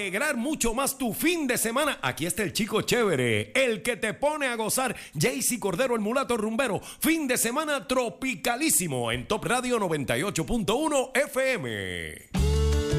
Alegrar mucho más tu fin de semana. Aquí está el chico chévere, el que te pone a gozar. Jaycee Cordero, el mulato rumbero. Fin de semana tropicalísimo en Top Radio 98.1 FM.